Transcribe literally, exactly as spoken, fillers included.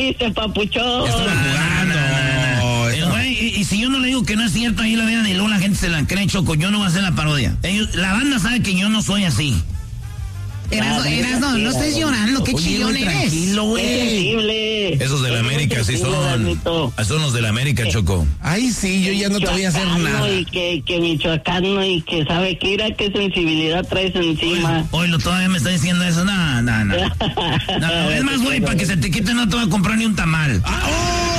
dijiste, papuchón? Estaba jugando. No, no, no, no. Y, y si yo no le digo que no es cierto, ahí la vida de luego la gente se la cree, Choco. Yo no voy a hacer la parodia. Ellos, la banda sabe que yo no soy así. Erasno, Erasno, no estés llorando, qué chillón eres. Tranquilo, güey. Esos de la América sí son. Son los de la América, Choco. Ay, sí, yo ya no te voy a hacer nada. Y que, que michoacano y que sabe que mira qué sensibilidad traes encima. Oye, lo todavía me está diciendo eso. No, no, no. No, es más, güey, para que se te quite no te voy a comprar ni un tamal. ¡Oh!